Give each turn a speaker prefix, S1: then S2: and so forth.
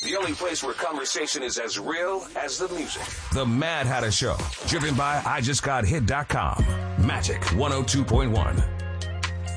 S1: The only place where conversation is as real as the music.
S2: The Mad Hatter Show, driven by IJustGotHit.com. Magic 102.1.